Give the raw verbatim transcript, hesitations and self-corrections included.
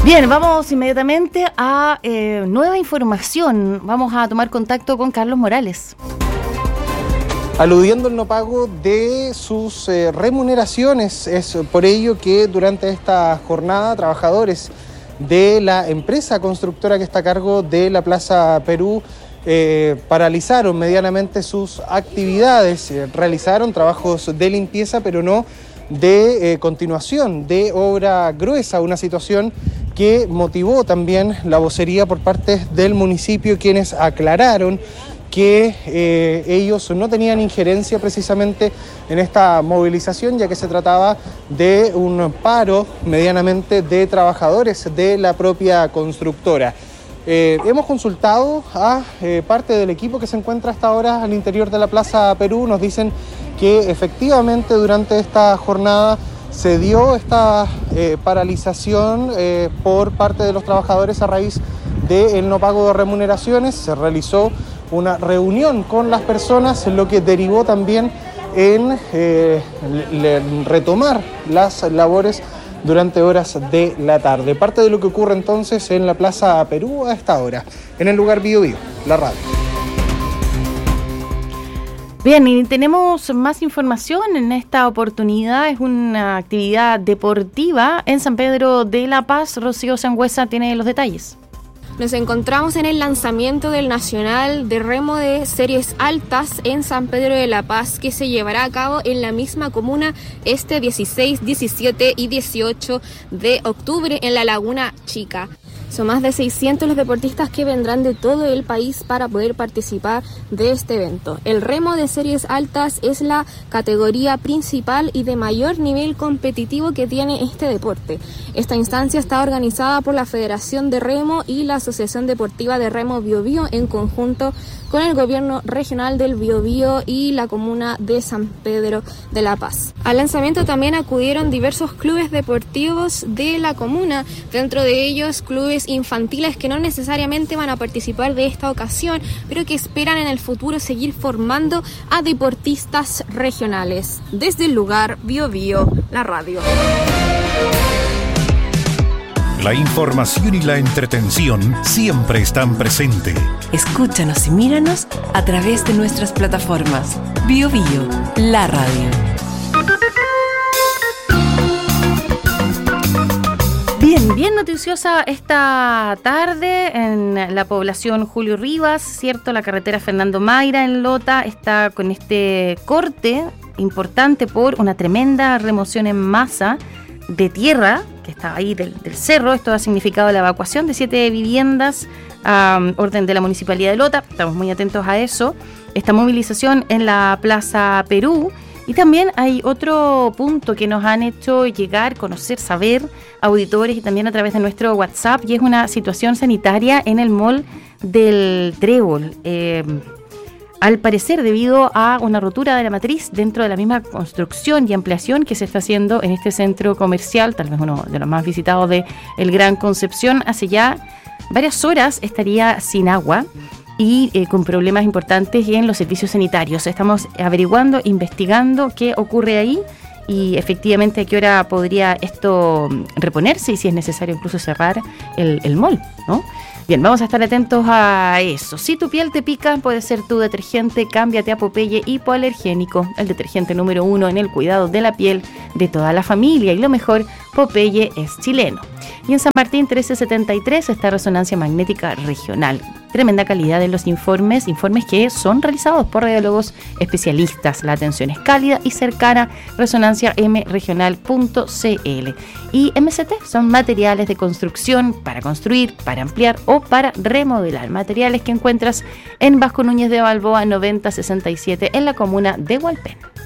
Bien, vamos inmediatamente a eh, nueva información. Vamos a tomar contacto con Carlos Morales. Aludiendo al no pago de sus eh, remuneraciones, es por ello que durante esta jornada trabajadores de la empresa constructora que está a cargo de la Plaza Perú eh, paralizaron medianamente sus actividades, eh, realizaron trabajos de limpieza, pero no de eh, continuación de obra gruesa, una situación que motivó también la vocería por parte del municipio, quienes aclararon que eh, ellos no tenían injerencia precisamente en esta movilización, ya que se trataba de un paro medianamente de trabajadores de la propia constructora. Eh, hemos consultado a eh, parte del equipo que se encuentra hasta ahora al interior de la Plaza Perú. Nos dicen que efectivamente durante esta jornada se dio esta eh, paralización eh, por parte de los trabajadores a raíz del no pago de remuneraciones. Se realizó una reunión con las personas, lo que derivó también en eh, le, retomar las labores durante horas de la tarde. Parte de lo que ocurre entonces en la Plaza Perú a esta hora, en el lugar Bío Bío, la radio. Bien, y tenemos más información en esta oportunidad. Es una actividad deportiva en San Pedro de la Paz. Rocío Sangüesa tiene los detalles. Nos encontramos en el lanzamiento del Nacional de Remo de Series Altas en San Pedro de la Paz, que se llevará a cabo en la misma comuna este dieciséis, diecisiete y dieciocho de octubre en la Laguna Chica. Son más de seiscientos los deportistas que vendrán de todo el país para poder participar de este evento. El remo de series altas es la categoría principal y de mayor nivel competitivo que tiene este deporte. Esta instancia está organizada por la Federación de Remo y la Asociación Deportiva de Remo Biobío en conjunto con el gobierno regional del Biobío y la comuna de San Pedro de la Paz. Al lanzamiento también acudieron diversos clubes deportivos de la comuna, dentro de ellos clubes infantiles que no necesariamente van a participar de esta ocasión, pero que esperan en el futuro seguir formando a deportistas regionales. Desde el lugar Biobío, la radio. La información y la entretención siempre están presentes. Escúchanos y míranos a través de nuestras plataformas. Bío Bío, la radio. Bien, bien noticiosa esta tarde en la población Julio Rivas, ¿cierto? La carretera Fernando Mayra en Lota está con este corte importante por una tremenda remoción en masa de tierra que está ahí del, del cerro. Esto ha significado la evacuación de siete viviendas a um, orden de la Municipalidad de Lota. Estamos muy atentos a eso. Esta movilización en la Plaza Perú. Y también hay otro punto que nos han hecho llegar, conocer, saber, auditores y también a través de nuestro WhatsApp, y es una situación sanitaria en el mall del Trébol. Eh, al parecer, debido a una rotura de la matriz dentro de la misma construcción y ampliación que se está haciendo en este centro comercial, tal vez uno de los más visitados de el Gran Concepción, hace ya varias horas estaría sin agua y eh, con problemas importantes en los servicios sanitarios. Estamos averiguando, investigando qué ocurre ahí y efectivamente a qué hora podría esto reponerse y si es necesario incluso cerrar el, el mall, ¿no? Bien, vamos a estar atentos a eso. Si tu piel te pica, puede ser tu detergente. Cámbiate a Popeye Hipoalergénico, el detergente número uno en el cuidado de la piel de toda la familia. Y lo mejor, Popeye es chileno. Y en San Martín trece setenta y tres está Resonancia Magnética Regional. Tremenda calidad en los informes, informes que son realizados por radiólogos especialistas. La atención es cálida y cercana. resonancia m regional punto c l. Y M C T son materiales de construcción para construir, para ampliar o para remodelar. Materiales que encuentras en Vasco Núñez de Balboa noventa sesenta y siete en la comuna de Hualpén.